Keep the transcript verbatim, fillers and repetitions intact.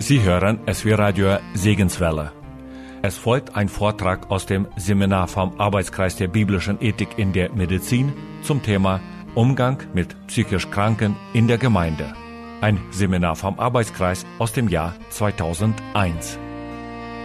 Sie hören S W Radio Segenswelle. Es folgt ein Vortrag aus dem Seminar vom Arbeitskreis der biblischen Ethik in der Medizin zum Thema Umgang mit psychisch Kranken in der Gemeinde. Ein Seminar vom Arbeitskreis aus dem Jahr zweitausendeins.